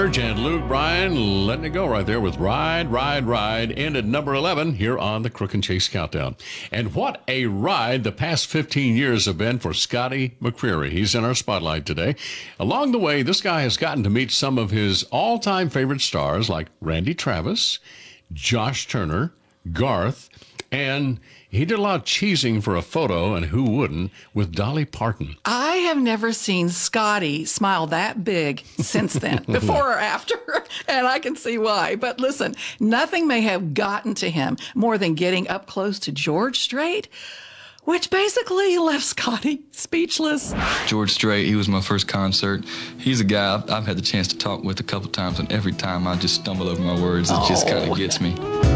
And Luke Bryan letting it go right there with Ride, Ride, Ride, in at number 11 here on the Crook and Chase Countdown. And what a ride the past 15 years have been for Scotty McCreery. He's in our spotlight today. Along the way, this guy has gotten to meet some of his all-time favorite stars like Randy Travis, Josh Turner, Garth, and he did a lot of cheesing for a photo, and who wouldn't, with Dolly Parton. I have never seen Scotty smile that big since then, before or after, and I can see why. But listen, nothing may have gotten to him more than getting up close to George Strait, which basically left Scotty speechless. George Strait, he was my first concert. He's a guy I've had the chance to talk with a couple times, and every time I just stumble over my words. It just kind of gets me.